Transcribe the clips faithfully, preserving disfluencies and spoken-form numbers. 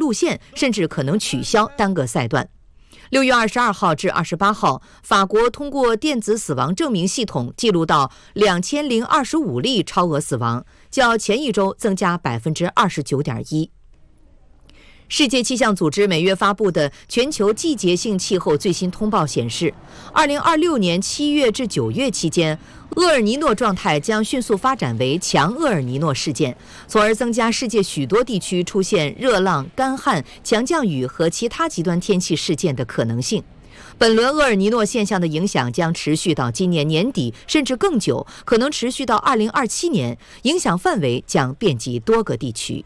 路线，甚至可能取消单个赛段。六月二十二号至二十八号，法国通过电子死亡证明系统记录到两千零二十五例超额死亡，较前一周增加百分之二十九点一。世界气象组织每月发布的全球季节性气候最新通报显示，二零二六年七月至九月期间，厄尔尼诺状态将迅速发展为强厄尔尼诺事件，从而增加世界许多地区出现热浪、干旱、强降雨和其他极端天气事件的可能性。本轮厄尔尼诺现象的影响将持续到今年年底，甚至更久，可能持续到二零二七年，影响范围将遍及多个地区。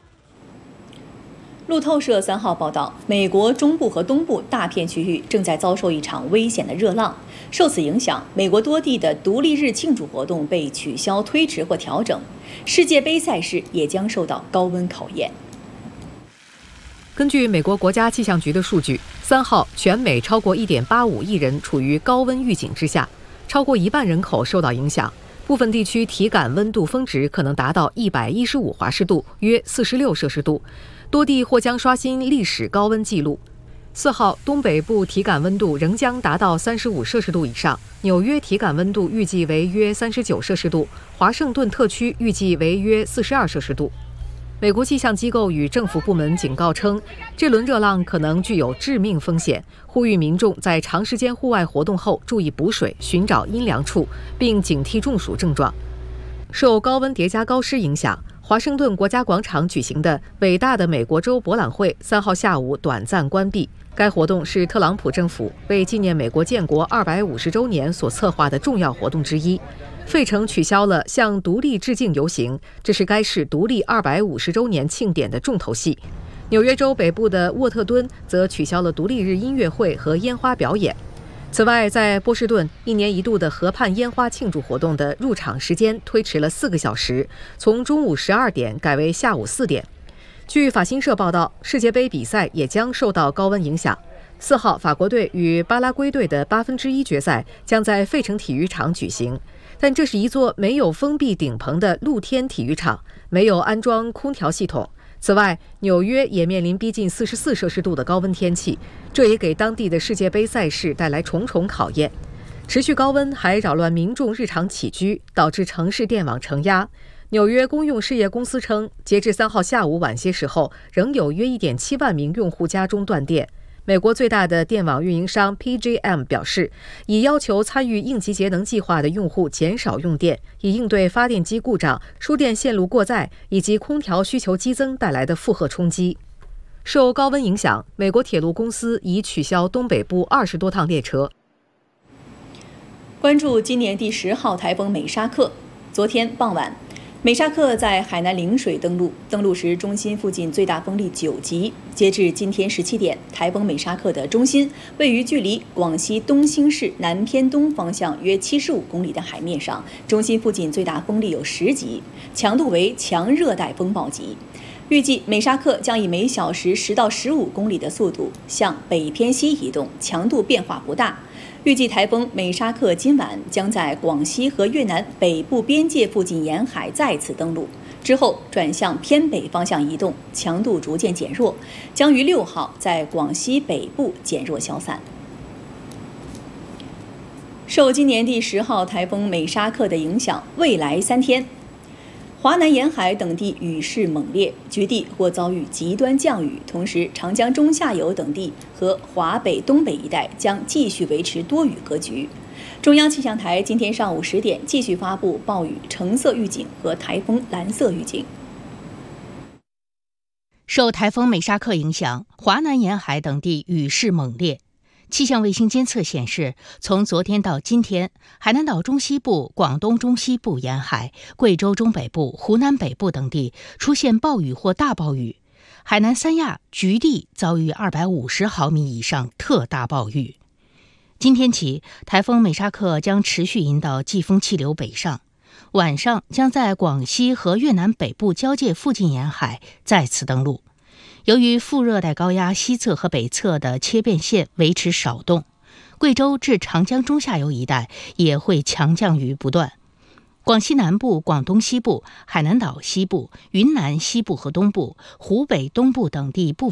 路透社三号报道，美国中部和东部大片区域正在遭受一场危险的热浪。受此影响，美国多地的独立日庆祝活动被取消、推迟或调整，世界杯赛事也将受到高温考验。 根据美国国家气象局的数据，三号全美超过 一点八五亿人处于高温预警之下，超过一半人口受到影响。部分地区体感温度峰值可能达到一百一十五华氏度，约四十六摄氏度。多地或将刷新历史高温纪录。四号，东北部体感温度仍将达到三十五摄氏度以上，纽约体感温度预计为约三十九摄氏度，华盛顿特区预计为约四十二摄氏度。美国气象机构与政府部门警告称，这轮热浪可能具有致命风险，呼吁民众在长时间户外活动后注意补水，寻找阴凉处，并警惕中暑症状。受高温叠加高湿影响，华盛顿国家广场举行的伟大的美国州博览会三号下午短暂关闭。该活动是特朗普政府为纪念美国建国二百五十周年所策划的重要活动之一。费城取消了向独立致敬游行，这是该市独立二百五十周年庆典的重头戏。纽约州北部的沃特敦则取消了独立日音乐会和烟花表演。此外，在波士顿，一年一度的河畔烟花庆祝活动的入场时间推迟了四个小时，从中午十二点改为下午四点。据法新社报道，世界杯比赛也将受到高温影响。四号，法国队与巴拉圭队的八分之一决赛将在费城体育场举行，但这是一座没有封闭顶棚的露天体育场，没有安装空调系统。此外，纽约也面临逼近四十四摄氏度的高温天气，这也给当地的世界杯赛事带来重重考验。持续高温还扰乱民众日常起居，导致城市电网承压。纽约公用事业公司称，截至三号下午晚些时候，仍有约 一点七万名用户家中断电。美国最大的电网运营商 P G M 表示，已要求参与应急节能计划的用户减少用电，以应对发电机故障、输电线路过载以及空调需求激增带来的负荷冲击。受高温影响，美国铁路公司已取消东北部二十多趟列车。 关注今年第十号台风美沙克，昨天傍晚，美沙克在海南陵水登陆，登陆时中心附近最大风力九级。截至今天十七点，台风美沙克的中心位于距离广西东兴市南偏东方向约七十五公里的海面上，中心附近最大风力有十级，强度为强热带风暴级。预计美沙克将以每小时十到十五公里的速度向北偏西移动，强度变化不大。预计台风美沙克今晚将在广西和越南北部边界附近沿海再次登陆，之后转向偏北方向移动，强度逐渐减弱，将于六号在广西北部减弱消散。受今年第十号台风美沙克的影响，未来三天，华南沿海等地雨势猛烈，局地或遭遇极端降雨，同时长江中下游等地和华北、东北一带将继续维持多雨格局。中央气象台今天上午十点继续发布暴雨橙色预警和台风蓝色预警。 受台风美沙克影响，华南沿海等地雨势猛烈。气象卫星监测显示，从昨天到今天，海南岛中西部、广东中西部沿海、贵州中北部、湖南北部等地出现暴雨或大暴雨，海南三亚局地遭遇二百五十毫米以上特大暴雨。今天起，台风美沙克将持续引导季风气流北上，晚上将在广西和越南北部交界附近沿海再次登陆。由于副热带高压西侧和北侧的切变线维持少动，贵州至长江中下游一带也会强降雨不断。广西南部、广东西部、海南岛西部、云南西部和东部、湖北东部等地部分